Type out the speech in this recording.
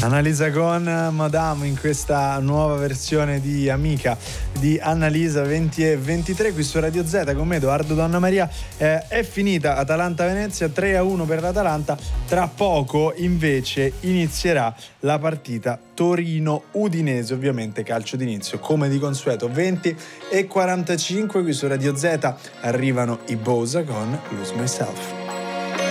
Annalisa con Madame in questa nuova versione di Amica di Annalisa 20 e 23 qui su Radio Z con me Edoardo Donna Maria. È finita Atalanta-Venezia 3-1 per l'Atalanta. Tra poco invece inizierà la partita Torino-Udinese, ovviamente calcio d'inizio come di consueto 20 e 45 qui su Radio Z. Arrivano i Bosa con Lose Myself.